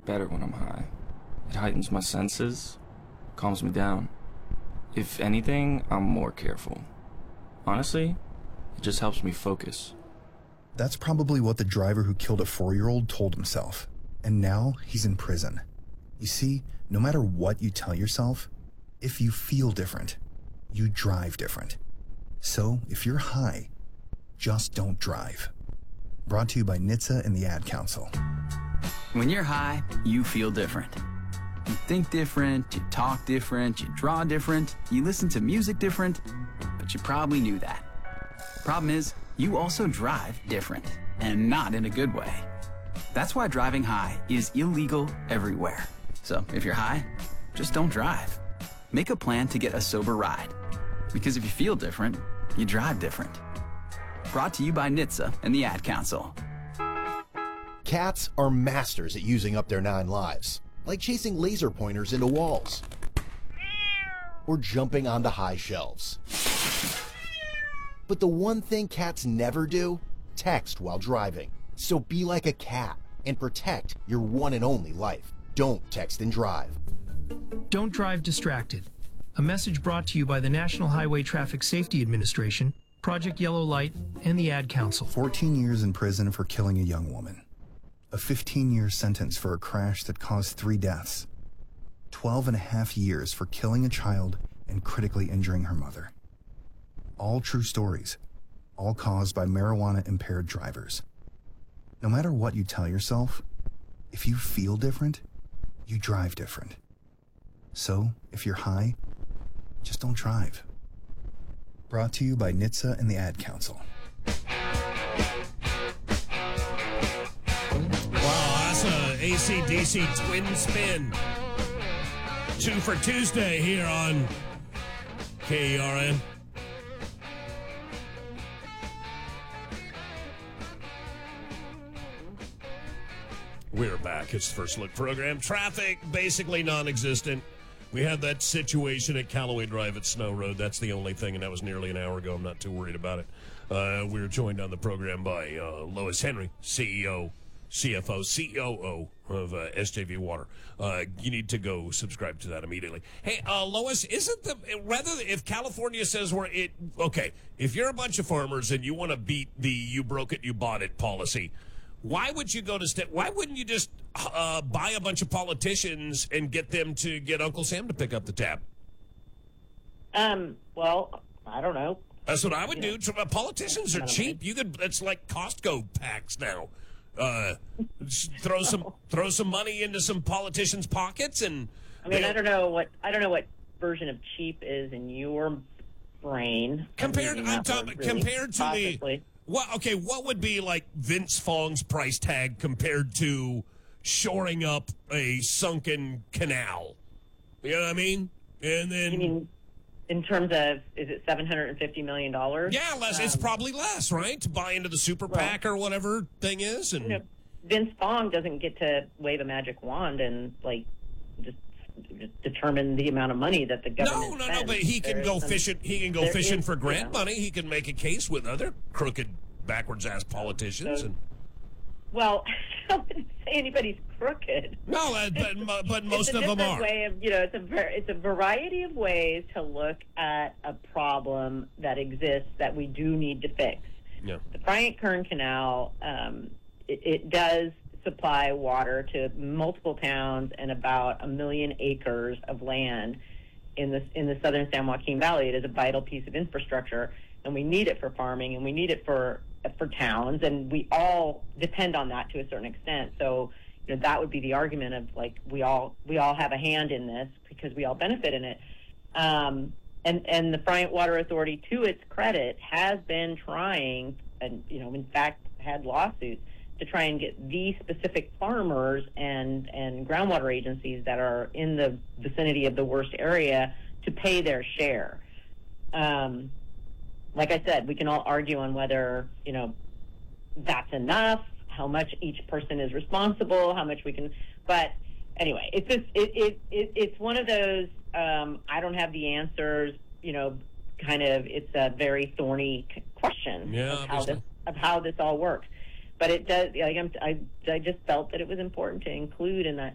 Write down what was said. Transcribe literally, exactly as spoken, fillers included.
better when I'm high. It heightens my senses, calms me down. If anything, I'm more careful. Honestly, it just helps me focus. That's probably what the driver who killed a four-year-old told himself. And now he's in prison. You see, no matter what you tell yourself, if you feel different, you drive different. So if you're high, just don't drive. Brought to you by N H T S A and the Ad Council. When you're high, you feel different. You think different, you talk different, you draw different, you listen to music different, but you probably knew that. Problem is, you also drive different, and not in a good way. That's why driving high is illegal everywhere. So if you're high, just don't drive. Make a plan to get a sober ride. Because if you feel different, you drive different. Brought to you by N H T S A and the Ad Council. Cats are masters at using up their nine lives, like chasing laser pointers into walls or jumping onto high shelves. But the one thing cats never do, text while driving. So be like a cat and protect your one and only life. Don't text and drive. Don't drive distracted. A message brought to you by the National Highway Traffic Safety Administration, Project Yellow Light, and the Ad Council. fourteen years in prison for killing a young woman. A fifteen-year sentence for a crash that caused three deaths. twelve and a half years for killing a child and critically injuring her mother. All true stories, all caused by marijuana-impaired drivers. No matter what you tell yourself, if you feel different, you drive different. So, if you're high, just don't drive. Brought to you by N H T S A and the Ad Council. Wow, that's a A C D C twin spin. Two for Tuesday here on K E R N. We're back. It's the First Look program. Traffic, basically non-existent. We had that situation at Callaway Drive at Snow Road. That's the only thing, and that was nearly an hour ago. I'm not too worried about it. Uh, we were joined on the program by uh, Lois Henry, C E O, C F O, C O O of uh, S J V Water. Uh, you need to go subscribe to that immediately. Hey, uh, Lois, isn't the, rather, if California says we're, it, okay, if you're a bunch of farmers and you want to beat the you broke it, you bought it policy, why would you go to step? Why wouldn't you just uh, buy a bunch of politicians and get them to get Uncle Sam to pick up the tab? Um. Well, I don't know. That's what I would you do. Know. Politicians are cheap. You could. It's like Costco packs now. Uh, throw some throw some money into some politicians' pockets, and I mean, I don't know what I don't know what version of cheap is in your brain. Compared, I'm, I'm talking really compared to possibly. the. Well, okay, what would be like Vince Fong's price tag compared to shoring up a sunken canal? You know what I mean? And then you mean in terms of, is it seven hundred fifty million dollars? Yeah, less. Um, it's probably less, right? To buy into the super well, PAC or whatever thing is. And you know, Vince Fong doesn't get to wave a magic wand and like just determine the amount of money that the government No, no, spends. no, but he can There's go some, fishing. He can go fishing is, for grant you know, money. He can make a case with other crooked, backwards-ass politicians. So, and well, I wouldn't say anybody's crooked. No, uh, but but most it's a of them are. Way of, you know, it's a ver- it's a variety of ways to look at a problem that exists that we do need to fix. Yeah. The Bryant Kern Canal, um, it, it does supply water to multiple towns and about a million acres of land in the in the southern San Joaquin Valley. It is a vital piece of infrastructure, and we need it for farming, and we need it for for towns, and we all depend on that to a certain extent. So, you know, that would be the argument of like we all we all have a hand in this because we all benefit in it. Um, and and the Bryant Water Authority, to its credit, has been trying, and you know, in fact, had lawsuits to try and get the specific farmers and, and groundwater agencies that are in the vicinity of the worst area to pay their share. Um, like I said, we can all argue on whether, you know, that's enough, how much each person is responsible, how much we can, but anyway, it's just, it, it, it it's one of those, um, I don't have the answers, you know, kind of, it's a very thorny question yeah, of, how this, of how this all works. But it does, like I'm, I, I just felt that it was important to include in that